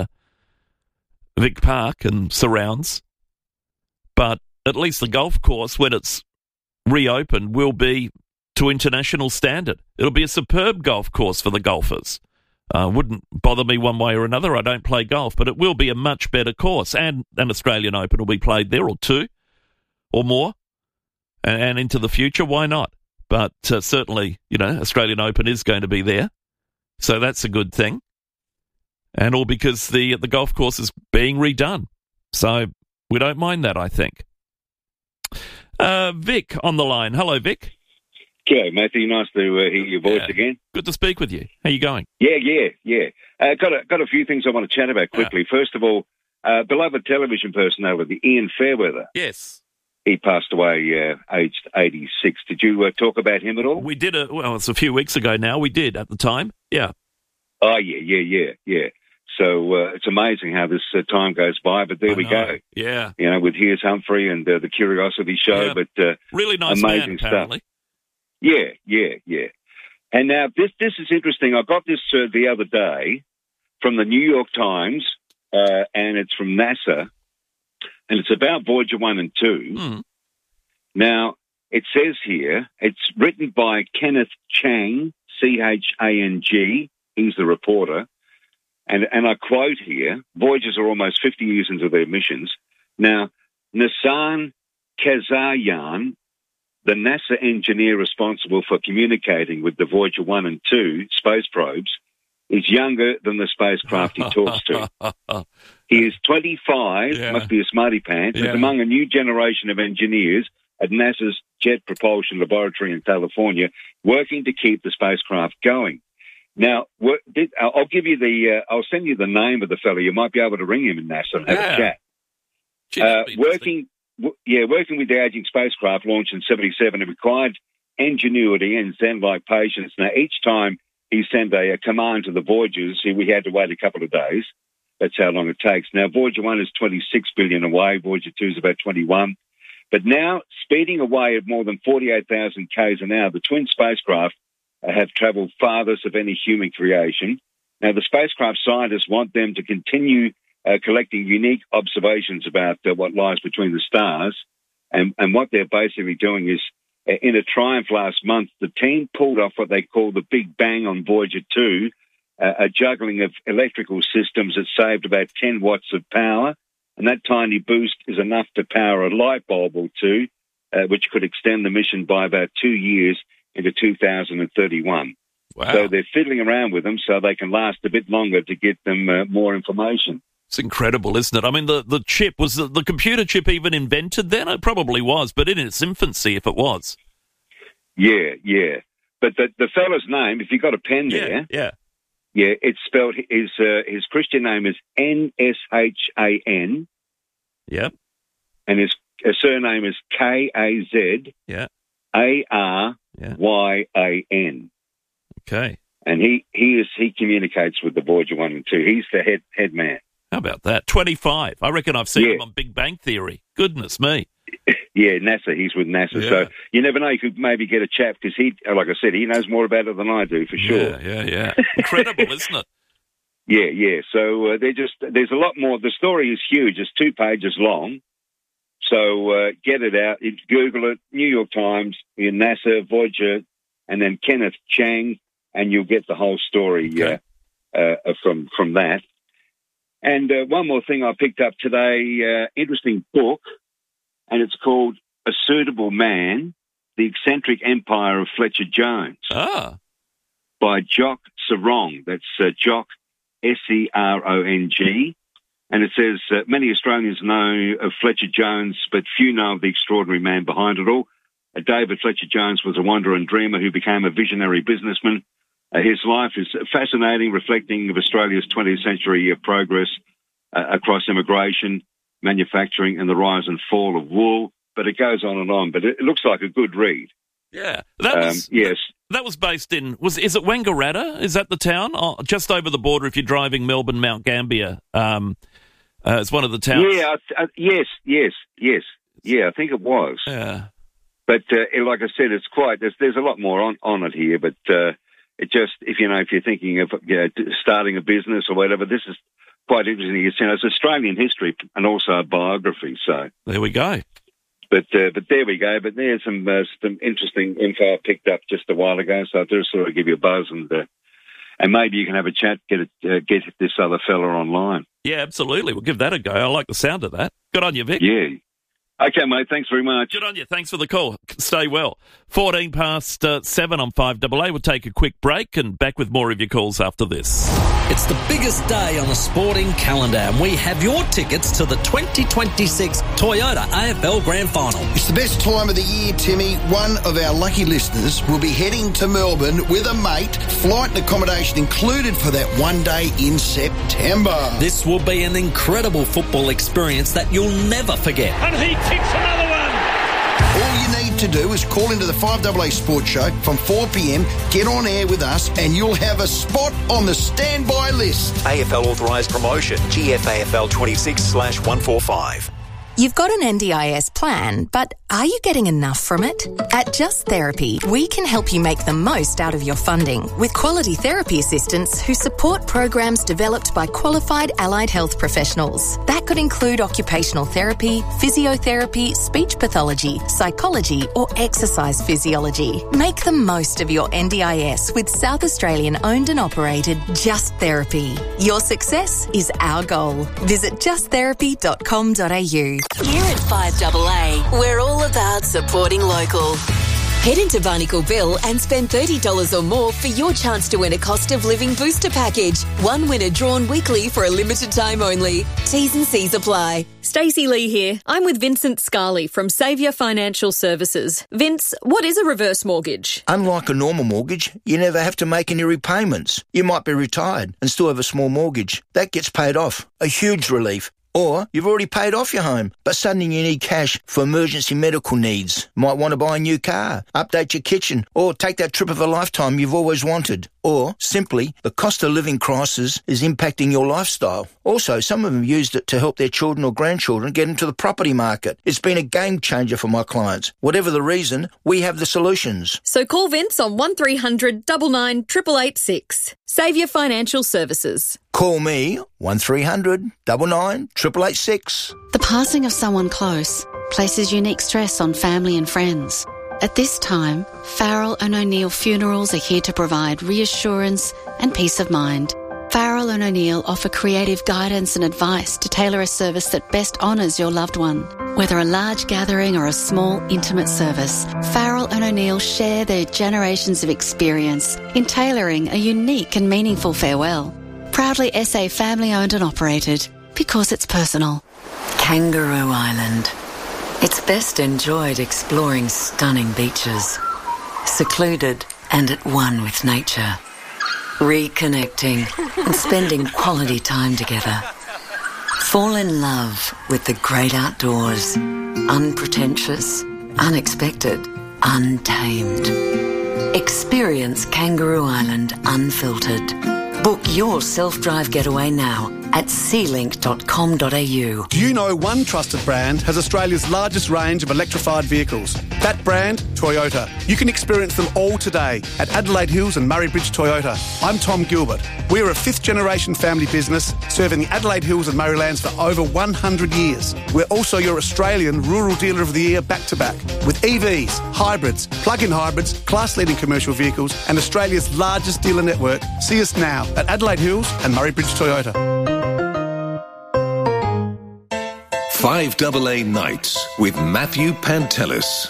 Vic Park and surrounds. But at least the golf course, when it's reopened, will be to international standard. It'll be a superb golf course for the golfers. Uh, wouldn't bother me one way or another. I don't play golf, but it will be a much better course. And an Australian Open will be played there, or two, or more. And, and into the future, why not? But uh, certainly, you know, Australian Open is going to be there. So that's a good thing. And all because the the golf course is being redone. So we don't mind that, I think. Uh, Vic on the line. Hello, Vic. G'day, Matthew. Nice to uh, hear your voice yeah. again. Good to speak with you. How you going? Yeah, yeah, yeah. Uh, got a, got a few things I want to chat about quickly. Yeah. First of all, uh, beloved television personality Ian Fairweather. Yes. He passed away uh, aged eighty-six. Did you uh, talk about him at all? We did. A, well, it's a few weeks ago now. We did at the time. Yeah. Oh, yeah, yeah, yeah, yeah. So uh, it's amazing how this uh, time goes by, but there I we know. go. Yeah. You know, with Here's Humphrey and uh, the Curiosity Show, yeah. but uh, really nice amazing man, stuff. apparently. Yeah, yeah, yeah. And now this this is interesting. I got this uh, the other day from the New York Times, uh, and it's from NASA, and it's about Voyager one and two. Mm. Now, it says here, it's written by Kenneth Chang, C H A N G. He's the reporter. And, and I quote here, Voyagers are almost fifty years into their missions. Now, Nissan Kazayan, the NASA engineer responsible for communicating with the Voyager one and two space probes, is younger than the spacecraft he talks to. He is twenty-five, Yeah. must be a smarty pants, Yeah. is among a new generation of engineers at NASA's Jet Propulsion Laboratory in California, working to keep the spacecraft going. Now, what, did, I'll give you the, uh, I'll send you the name of the fellow. You might be able to ring him in NASA and have Yeah. a chat. Gee, Uh, that'd be working, w- yeah, working with the aging spacecraft launched in seventy-seven, it required ingenuity and zen-like patience. Now, each time he sent a, a command to the Voyagers, we had to wait a couple of days. That's how long it takes. Now, Voyager one is twenty-six billion away. Voyager two is about twenty-one. But now, speeding away at more than forty-eight thousand kays an hour, the twin spacecraft uh, have travelled farthest of any human creation. Now, the spacecraft scientists want them to continue uh, collecting unique observations about uh, what lies between the stars. And, and what they're basically doing is, uh, in a triumph last month, the team pulled off what they call the Big Bang on Voyager two, uh, a juggling of electrical systems that saved about ten watts of power. And that tiny boost is enough to power a light bulb or two, uh, which could extend the mission by about two years into two thousand thirty-one. Wow. So they're fiddling around with them so they can last a bit longer to get them uh, more information. It's incredible, isn't it? I mean, the, the chip, was the, the computer chip even invented then? It probably was, but in its infancy, if it was. Yeah, yeah. But the, the fellow's name, if you've got a pen Yeah, there, yeah. yeah, it's spelled, his, uh, his Christian name is N S H A N. Yep. And his uh, surname is K A Z Yeah. A R Y A N. Okay. And he, he is he communicates with the Voyager one and two. He's the head head man. How about that? twenty-five. I reckon I've seen Yeah. him on Big Bang Theory. Goodness me. Yeah, NASA. He's with NASA. Yeah. So you never know. You could maybe get a chat because he, like I said, he knows more about it than I do for sure. Yeah, yeah, yeah. Incredible, isn't it? Yeah, yeah. So uh, they're just there's a lot more. The story is huge. It's two pages long. So uh, get it out. It's Google it. New York Times, in NASA, Voyager, and then Kenneth Chang, and you'll get the whole story Okay. uh, uh, from from that. And uh, one more thing I picked up today, uh, interesting book, and it's called A Suitable Man, The Eccentric Empire of Fletcher Jones. Ah. By Jock Sarong. That's uh, Jock, S E R O N G. And it says, uh, many Australians know of Fletcher Jones, but few know of the extraordinary man behind it all. Uh, David Fletcher Jones was a wanderer and dreamer who became a visionary businessman. Uh, his life is fascinating, reflecting of Australia's twentieth century uh, progress uh, across immigration, manufacturing, and the rise and fall of wool. But it goes on and on. But it, it looks like a good read. Yeah. That was, um, yes. That was based in, was is it Wangaratta? Is that the town? Oh, just over the border if you're driving Melbourne, Mount Gambier. Um, uh, it's one of the towns. Yeah, uh, uh, yes, yes, yes. Yeah, I think it was. Yeah. But uh, like I said, it's quite, there's, there's a lot more on, on it here, but uh, it just, if you know, if you're thinking of you know, starting a business or whatever, this is quite interesting. It's, you know, it's Australian history and also a biography, so. There we go. But uh, but there we go. But there's some uh, some interesting info I picked up just a while ago, so I just sort of give you a buzz and uh, and maybe you can have a chat, get it, uh, get this other fella online. Yeah, absolutely. We'll give that a go. I like the sound of that. Good on you, Vic. Yeah. Okay, mate. Thanks very much. Good on you. Thanks for the call. Stay well. fourteen past uh, seven on five A A. We'll take a quick break and back with more of your calls after this. It's the biggest day on the sporting calendar, and we have your tickets to the twenty twenty-six Toyota A F L Grand Final. It's the best time of the year, Timmy. One of our lucky listeners will be heading to Melbourne with a mate, flight and accommodation included for that one day in September. This will be an incredible football experience that you'll never forget. And he kicks another one. All you need to do is call into the five A A Sports Show from four p.m, get on air with us, and you'll have a spot on the standby list. A F L authorised promotion, G F A F L twenty-six slash one forty-five. You've got an N D I S plan, but are you getting enough from it? At Just Therapy, we can help you make the most out of your funding with quality therapy assistants who support programs developed by qualified allied health professionals. That could include occupational therapy, physiotherapy, speech pathology, psychology, or exercise physiology. Make the most of your N D I S with South Australian owned and operated Just Therapy. Your success is our goal. Visit just therapy dot com dot a u. Here at five A A, we're all about supporting local. Head into Barnacle-Bill and spend thirty dollars or more for your chance to win a cost of living booster package. One winner drawn weekly for a limited time only. T's and C's apply. Stacey Lee here. I'm with Vincent Scarley from Saviour Financial Services. Vince, what is a reverse mortgage? Unlike a normal mortgage, you never have to make any repayments. You might be retired and still have a small mortgage. That gets paid off. A huge relief. Or you've already paid off your home, but suddenly you need cash for emergency medical needs. Might want to buy a new car, update your kitchen, or take that trip of a lifetime you've always wanted. Or, simply, the cost of living crisis is impacting your lifestyle. Also, some of them used it to help their children or grandchildren get into the property market. It's been a game changer for my clients. Whatever the reason, we have the solutions. So call Vince on one three hundred nine nine eight eight eight six. Saviour Financial Services. Call me, one three hundred nine nine eight eight eight six. The passing of someone close places unique stress on family and friends. At this time, Farrell and O'Neill Funerals are here to provide reassurance and peace of mind. Farrell and O'Neill offer creative guidance and advice to tailor a service that best honours your loved one. Whether a large gathering or a small, intimate service, Farrell and O'Neill share their generations of experience in tailoring a unique and meaningful farewell. Proudly S A family-owned and operated, because it's personal. Kangaroo Island. It's best enjoyed exploring stunning beaches, secluded and at one with nature, reconnecting and spending quality time together. Fall in love with the great outdoors, unpretentious, unexpected, untamed. Experience Kangaroo Island unfiltered. Book your self-drive getaway now at sea link dot com dot a u. Do you know one trusted brand has Australia's largest range of electrified vehicles? That brand, Toyota. You can experience them all today at Adelaide Hills and Murray Bridge Toyota. I'm Tom Gilbert. We're a fifth-generation family business serving the Adelaide Hills and Murraylands for over one hundred years. We're also your Australian Rural Dealer of the Year back-to-back with E Vs, hybrids, plug-in hybrids, class-leading commercial vehicles and Australia's largest dealer network. See us now at Adelaide Hills and Murray Bridge Toyota. five A A Nights with Matthew Pantelis.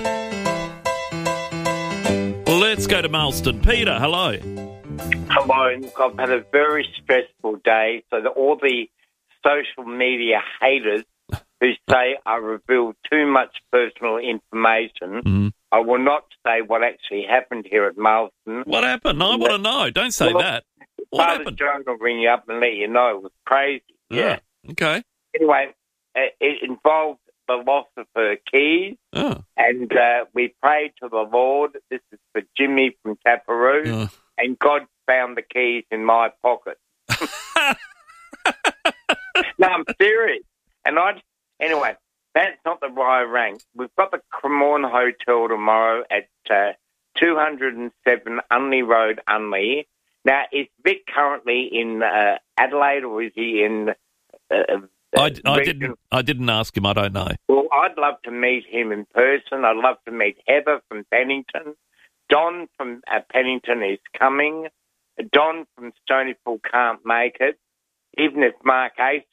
Let's go to Marston. Peter, hello. Hello. Look, I've had a very stressful day, so that all the social media haters who say I reveal too much personal information, mm-hmm. I will not say what actually happened here at Marston. What happened? I want to know. Don't say well, that. What Father happened? John will ring you up and let you know. It was crazy. Yeah. Oh, okay. Anyway, it involved the loss of her keys, oh. and uh, we prayed to the Lord. This is for Jimmy from Taparoo, oh. and God found the keys in my pocket. No, I'm serious. And I, anyway, That's not the Rye rank. We've got the Cremorne Hotel tomorrow at uh, two oh seven Unley Road, Unley. Now, is Vic currently in uh, Adelaide, or is he in... Uh, I, I didn't. I didn't ask him. I don't know. Well, I'd love to meet him in person. I'd love to meet Heather from Pennington. Don from uh, Pennington is coming. Don from Stonypool can't make it. Even if Mark Ace